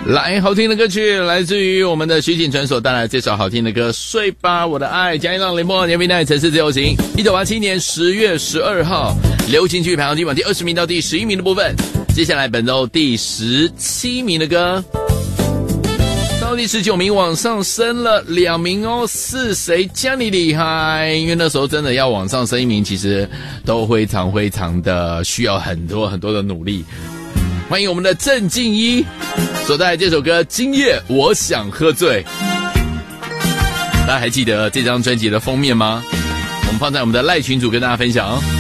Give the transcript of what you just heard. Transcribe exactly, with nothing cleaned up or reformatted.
来，好听的歌曲来自于我们的徐锦纯所带来这首好听的歌《睡吧我的爱》，嘉义浪联播年频道城市自由行。一九八七年十月十二号，流行曲排行榜第二十名到第十一名的部分。接下来本周第十七名的歌，到第十九名往上升了两名哦，是谁家里厉害？因为那时候真的要往上升一名，其实都非常非常的需要很多很多的努力。欢迎我们的郑敬一所带来这首歌《今夜我想喝醉》。大家还记得这张专辑的封面吗？我们放在我们的赖群组跟大家分享哦。